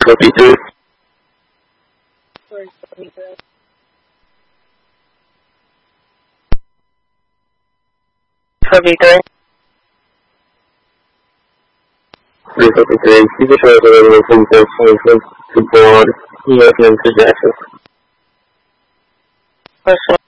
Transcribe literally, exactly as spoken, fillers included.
Copy three. Copy three. three copy three. Keep the show available from the to board. E F M suggestions. Question.